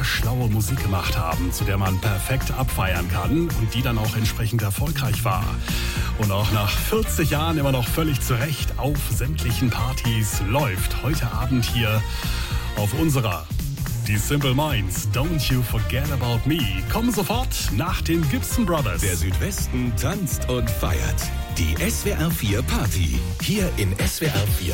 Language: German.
schlaue Musik gemacht haben, zu der man perfekt abfeiern kann und die dann auch entsprechend erfolgreich war. Und auch nach 40 Jahren immer noch völlig zurecht auf sämtlichen Partys läuft heute Abend hier auf unserer Die Simple Minds, Don't You Forget About Me, kommen sofort nach den Gibson Brothers. Der Südwesten tanzt und feiert. Die SWR 4 Party. Hier in SWR 4